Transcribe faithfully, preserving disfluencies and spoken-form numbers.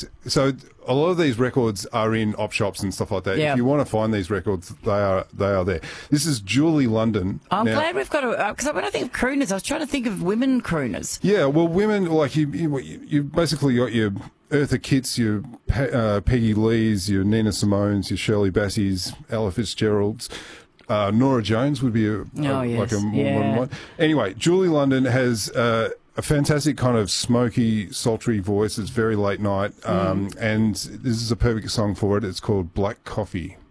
it's so a lot of these records are in op shops and stuff like that. Yeah. If you want to find these records, they are they are there. This is Julie London. I'm Now- glad we've got a, because when I think of crooners, I was trying to think of women crooners. Yeah, well, women, like, you you, you basically got your Eartha Kitts, your Pe- uh, Peggy Lees, your Nina Simones, your Shirley Bassey's, Ella Fitzgerald's. Uh, Nora Jones would be a, a, Oh, yes. like a more Yeah. modern one. Anyway, Julie London has uh, a fantastic kind of smoky, sultry voice. It's very late night, um, Mm. and this is a perfect song for it. It's called Black Coffee.